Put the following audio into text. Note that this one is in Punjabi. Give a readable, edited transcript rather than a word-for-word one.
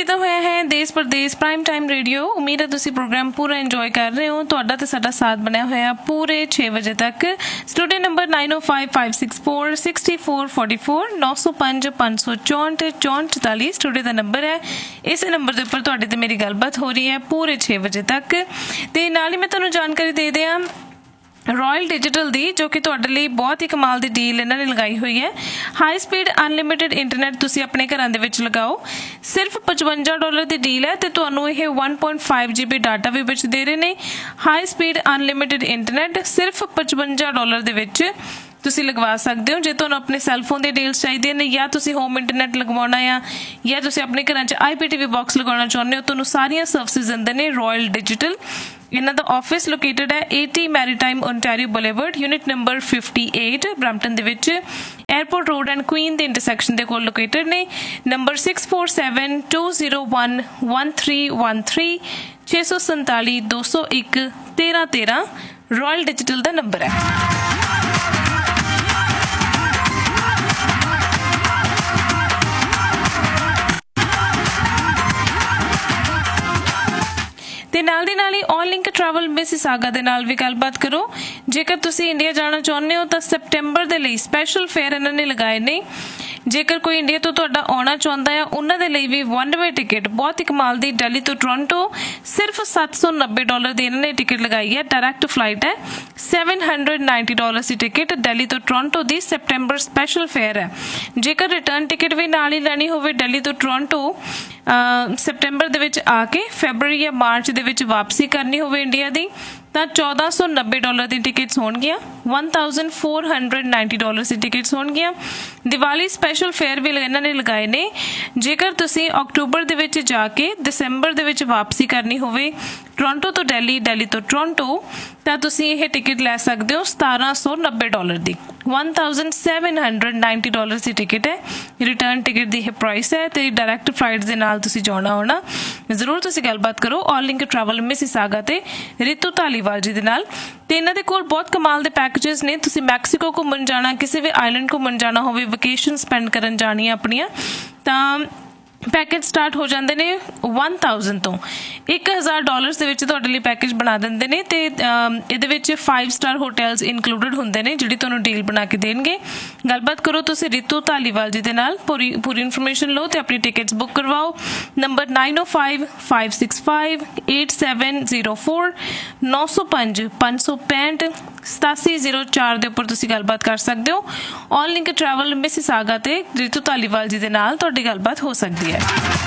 ਕੀਤਾ ਹੋਇਆ ਹੈ ਦੇਸ਼ ਪ੍ਰਦੇਸ਼ ਪ੍ਰਾਈਮ ਟਾਈਮ ਰੇਡੀਓ। ਉਮੀਦ ਹੈ ਤੁਸੀਂ ਪ੍ਰੋਗਰਾਮ ਪੂਰਾ ਇੰਜੋਏ ਕਰ ਰਹੇ ਹੋ। ਤੁਹਾਡਾ ਤੇ ਸਾਡਾ ਸਾਥ ਬਣਿਆ ਹੋਇਆ ਪੂਰੇ 6 ਵਜੇ ਤੱਕ। ਸਟੂਡੀਓ ਨੰਬਰ 9055646444 905 564 6444 ਸਟੂਡੀਓ ਦਾ ਨੰਬਰ ਹੈ। ਇਸੇ ਨੰਬਰ ਦੇ ਉੱਪਰ ਤੁਹਾਡੇ ਤੇ ਮੇਰੀ ਗੱਲਬਾਤ ਹੋ ਰਹੀ ਹੈ ਪੂਰੇ 6 ਵਜੇ ਤੱਕ। ਤੇ ਨਾਲ ਹੀ ਮੈਂ ਤੁਹਾਨੂੰ ਜਾਣਕਾਰੀ ਦੇ ਦਿਆਂ ਰॉयल डिजिटल दी, जो कि तुहाडे लई बहुत ही कमाल दी डील इन्हां ने लगाई हुई है। हाई स्पीड अनलिमिटेड इंटरनेट तुसीं अपने घरां दे विच लगाओ। सिर्फ $55 दी डील है ते तुहानूं इह 1.5 GB डाटा भी विच दे रहे ने। हाई स्पीड अनलिमिटेड इंटरनेट सिर्फ $55 दे विच ਤੁਸੀਂ ਲਗਵਾ ਸਕਦੇ ਹੋ। ਜੇ ਤੁਹਾਨੂੰ ਆਪਣੇ ਸੈੱਲਫੋਨ ਦੇ ਡੀਲਸ ਚਾਹੀਦੀਆਂ ਨੇ ਜਾਂ ਤੁਸੀਂ ਹੋਮ ਇੰਟਰਨੈਟ ਲਗਵਾਉਣਾ ਆ ਜਾਂ ਤੁਸੀਂ ਆਪਣੇ ਘਰਾਂ 'ਚ IPTV ਬਾਕਸ ਲਗਾਉਣਾ ਚਾਹੁੰਦੇ ਹੋ, ਤੁਹਾਨੂੰ ਸਾਰੀਆਂ ਸਰਵਿਸਿਜ਼ ਦਿੰਦੇ ਨੇ ਰॉयल डिजिटल। ਇਹਨਾਂ ਦਾ ਆਫਿਸ ਲੋਕੇਟਡ ਹੈ 80 maritime Ontario boulevard, unit number 58 Brampton ਦੇ ਵਿੱਚ, 에ਅਰਪੋਰਟ ਰੋਡ ਐਂਡ ਕੁਈਨ ਦੇ ਇੰਟਰਸੈਕਸ਼ਨ ਦੇ ਕੋਲ ਲੋਕੇਟਡ ਨੇ। ਨੰਬਰ 6472011313 647 201 1313 रॉयल डिजिटल ਦਾ ਨੰਬਰ ਹੈ। ਤੇ ਨਾਲ ਦੀ ਨਾਲ ਹੀ ਔਨ ਲਿੰਕ ਟਰੈਵਲ ਮਿਸਿਸਾਗਾ ਦੇ ਨਾਲ ਵੀ ਗੱਲਬਾਤ ਕਰੋ। ਜੇਕਰ ਤੁਸੀਂ ਇੰਡੀਆ ਜਾਣਾ ਚਾਹੁੰਦੇ ਹੋ ਤਾਂ ਸੈਪਟੈਂਬਰ ਦੇ ਲਈ ਸਪੈਸ਼ਲ ਫੇਅਰ ਇਹਨਾਂ ਨੇ ਲਗਾਏ ਨੇ। ਜੇਕਰ ਕੋਈ ਇੰਡੀਆ ਤੋਂ ਤੁਹਾਡਾ ਆਉਣਾ ਚਾਹੁੰਦਾ ਆ ਉਹਨਾਂ ਦੇ ਲਈ ਵੀ ਵਨ ਵੇ ਟਿਕਟ ਬਹੁਤ ਹੀ ਕਮਾਲ ਦੀ ਦਿੱਲੀ ਤੋਂ ਟੋਰਾਂਟੋ ਸਿਰਫ $790 ਦੀ ਇਹਨਾਂ ਨੇ ਟਿਕਟ ਲਗਾਈ ਹੈ। ਡਾਇਰੈਕਟ ਫਲਾਈਟ ਹੈ। $790 ਦੀ ਟਿਕਟ ਦਿੱਲੀ ਤੋਂ ਟੋਰਾਂਟੋ ਦੀ ਸੈਪਟੈਂਬਰ ਸਪੈਸ਼ਲ ਫੇਅਰ ਹੈ। ਜੇਕਰ ਰਿਟਰਨ ਟਿਕਟ ਵੀ ਨਾਲ ਹੀ ਲੈਣੀ ਹੋਵੇ ਦਿੱਲੀ ਤੋਂ ਟੋਰਾਂਟੋ ਸੈਪਟੈਂਬਰ ਦੇ ਵਿੱਚ ਆ ਕੇ ਫੈਬਰਰੀ ਜਾਂ ਮਾਰਚ ਦੇ ਵਿੱਚ ਵਾਪਸੀ ਕਰਨੀ ਹੋਵੇ ਇੰਡੀਆ ਦੀ ਤਾਂ $1490 ਦੀ ਟਿਕਟਸ ਹੋਣਗੀਆਂ। $1490 ਦੀ ਟਿਕਟਸ ਹੋਣਗੀਆਂ। ਦੀਵਾਲੀ ਸਪੈਸ਼ਲ ਫੇਅਰ ਵੀ ਇਹਨਾਂ ਨੇ ਲਗਾਏ ਨੇ। ਜੇਕਰ ਤੁਸੀਂ ਅਕਤੂਬਰ ਦੇ ਵਿੱਚ ਜਾ ਕੇ ਦਸੰਬਰ ਦੇ ਵਿੱਚ ਵਾਪਸੀ ਕਰਨੀ ਹੋਵੇ ਟੋਰਾਂਟੋ ਤੋਂ ਦਿੱਲੀ, ਦਿੱਲੀ ਤੋਂ ਟੋਰਾਂਟੋ, ਤਾਂ ਤੁਸੀਂ ਇਹ ਟਿਕਟ ਲੈ ਸਕਦੇ ਹੋ $1790 ਦੀ। $1790 ਦੀ ਟਿਕਟ ਹੈ। ਰਿਟਰਨ ਟਿਕਟ ਦੀ ਇਹ ਪ੍ਰਾਈਸ ਹੈ ਤੇ ਡਾਇਰੈਕਟ ਫਲਾਈਟ ਦੇ ਨਾਲ ਤੁਸੀਂ ਜਾਣਾ ਹੋਣਾ ਜ਼ਰੂਰ ਤੁਸੀਂ ਗੱਲਬਾਤ ਕਰੋ ਔਨ ਲਿੰਕ ਟਰੈਵਲ ਮਿਸਿਸਾਗਾ ਤੇ ਰਿਤੂ ਧਾਲੀਵਾਲ ਜੀ ਦੇ ਨਾਲ। ਤੇ ਇਹਨਾਂ ਦੇ ਕੋਲ ਬਹੁਤ ਕਮਾਲ ਦੇ ਪੈਕੇजेस ਨੇ। ਤੁਸੀਂ ਮੈਕਸੀਕੋ ਘੁੰਮਣ ਜਾਣਾ, ਕਿਸੇ ਵੀ ਆਈਲੈਂਡ ਘੁੰਮਣ ਜਾਣਾ ਹੋਵੇ, ਵਕੇਸ਼ਨ ਸਪੈਂਡ ਕਰਨ ਜਾਣੀਆਂ ਆਪਣੀਆਂ, ਤਾਂ ਪੈਕੇਜ ਸਟਾਰਟ ਹੋ ਜਾਂਦੇ ਨੇ 1000 ਤੋਂ। $1000 ਦੇ ਵਿੱਚ ਤੁਹਾਡੇ ਲਈ ਪੈਕੇਜ ਬਣਾ ਦਿੰਦੇ ਨੇ ਤੇ ਇਹਦੇ ਵਿੱਚ 5 ਸਟਾਰ ਹੋਟਲਸ ਇਨਕਲੂਡਡ ਹੁੰਦੇ ਨੇ ਜਿਹੜੀ ਤੁਹਾਨੂੰ ਡੀਲ ਬਣਾ ਕੇ ਦੇਣਗੇ। ਗੱਲਬਾਤ ਕਰੋ ਤੁਸੀਂ ਰਿਤੂ ਧਾਲੀਵਾਲ ਜੀ ਦੇ ਨਾਲ, ਪੂਰੀ ਇਨਫੋਰਮੇਸ਼ਨ ਲਓ ਤੇ ਆਪਣੀ ਟਿਕਟਸ ਬੁੱਕ ਕਰਵਾਓ। ਨੰਬਰ 9055658704 905 565 8704 ਦੇ ਉੱਪਰ ਤੁਸੀਂ ਗੱਲਬਾਤ ਕਰ ਸਕਦੇ ਹੋ। ਔਨ ਲਿੰਕ ਟਰੈਵਲ ਮਿਸਿਸਾਗਾ ਤੇ ਰਿਤੂ ਧਾਲੀਵਾਲ ਜੀ ਦੇ ਨਾਲ ਤੁਹਾਡੀ ਗੱਲਬਾਤ ਹੋ ਸਕਦੀ ਹੈ।